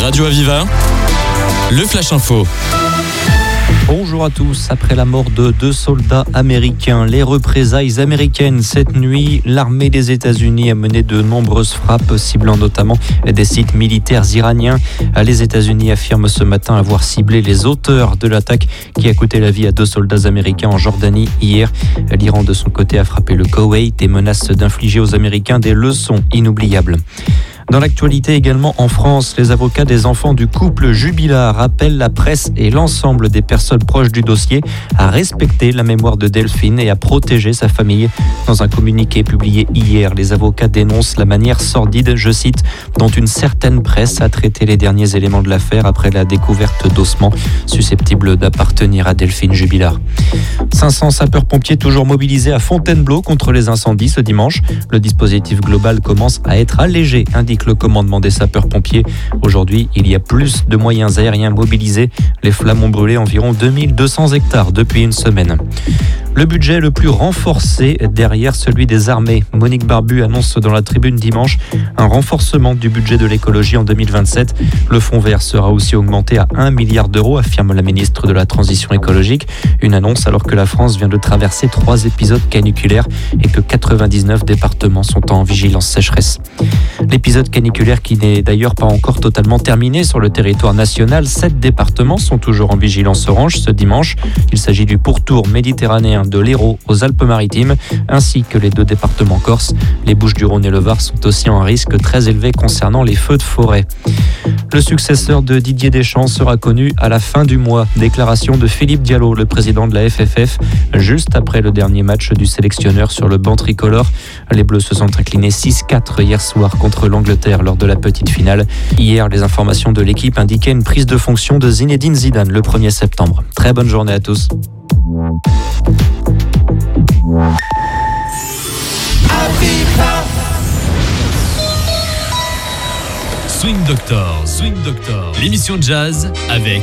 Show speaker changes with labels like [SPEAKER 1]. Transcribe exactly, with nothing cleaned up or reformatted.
[SPEAKER 1] Radio Aviva, le Flash Info.
[SPEAKER 2] Bonjour à tous. Après la mort de deux soldats américains, les représailles américaines cette nuit, l'armée des États-Unis a mené de nombreuses frappes, ciblant notamment des sites militaires iraniens. Les États-Unis affirment ce matin avoir ciblé les auteurs de l'attaque qui a coûté la vie à deux soldats américains en Jordanie hier. L'Iran, de son côté, a frappé le Koweït et menace d'infliger aux Américains des leçons inoubliables. Dans l'actualité également en France, les avocats des enfants du couple Jubilard appellent la presse et l'ensemble des personnes proches du dossier à respecter la mémoire de Delphine et à protéger sa famille. Dans un communiqué publié hier, les avocats dénoncent la manière sordide, je cite, dont une certaine presse a traité les derniers éléments de l'affaire après la découverte d'ossements susceptibles d'appartenir à Delphine Jubilard. cinq cents sapeurs-pompiers toujours mobilisés à Fontainebleau contre les incendies ce dimanche. Le dispositif global commence à être allégé, indique le commandement des sapeurs-pompiers. Aujourd'hui, il y a plus de moyens aériens mobilisés. Les flammes ont brûlé environ deux mille deux cents hectares depuis une semaine. Le budget le plus renforcé derrière celui des armées. Monique Barbu annonce dans la tribune dimanche un renforcement du budget de l'écologie en deux mille vingt-sept. Le fonds vert sera aussi augmenté à un milliard d'euros, affirme la ministre de la Transition écologique. Une annonce alors que la France vient de traverser trois épisodes caniculaires et que quatre-vingt-dix-neuf départements sont en vigilance sécheresse. L'épisode caniculaire qui n'est d'ailleurs pas encore totalement terminé sur le territoire national. Sept départements sont toujours en vigilance orange ce dimanche. Il s'agit du pourtour méditerranéen de l'Hérault aux Alpes-Maritimes, ainsi que les deux départements corses. Les Bouches-du-Rhône et le Var sont aussi en risque très élevé concernant les feux de forêt. Le successeur de Didier Deschamps sera connu à la fin du mois. Déclaration de Philippe Diallo, le président de la F F F, juste après le dernier match du sélectionneur sur le banc tricolore. Les Bleus se sont inclinés six quatre hier soir contre l'Angleterre lors de la petite finale. Hier, les informations de l'équipe indiquaient une prise de fonction de Zinedine Zidane le premier septembre. Très bonne journée à tous.
[SPEAKER 1] Swing Doctor, Swing Doctor, l'émission de jazz avec